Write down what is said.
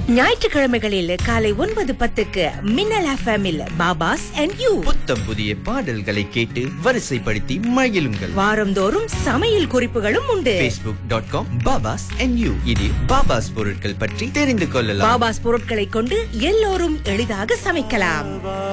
ஞாயிற்றுக்கிழமைகளில் காலை 9:10 மின்னல் எஃப்எம்மில் பாபாஸ் அண்ட் யூ. புத்தம் புதிய பாடல்களை கேட்டு வரிசைப்படுத்தி மகிழுங்கள். வாரந்தோறும் சமையல் குறிப்புகளும் உண்டு. facebook.com பாபாஸ் அண்ட் யூ. இதில் பாபாஸ் பொருட்கள் பற்றி தெரிந்து கொள்ளலாம். பாபாஸ் பொருட்களை கொண்டு எல்லோரும் எளிதாக சமைக்கலாம்.